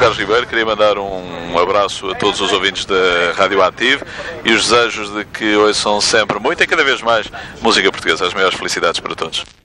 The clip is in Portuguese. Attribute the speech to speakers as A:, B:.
A: Carlos Ribeiro, queria mandar um abraço a todos os ouvintes da Rádio Ativo e os desejos de que ouçam sempre muito e cada vez mais música portuguesa. As maiores felicidades para todos.